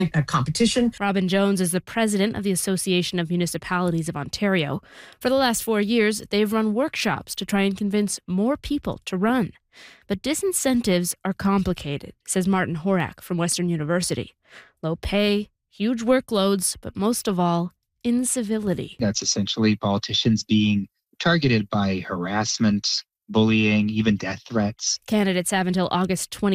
a competition. Robin Jones is the president of the Association of Municipalities of Ontario. For the last 4 years, they've run workshops to try and convince more people to run. But disincentives are complicated, says Martin Horak from Western University. Low pay, huge workloads, but most of all, incivility. That's essentially politicians being targeted by harassment, bullying, even death threats. Candidates have until August 20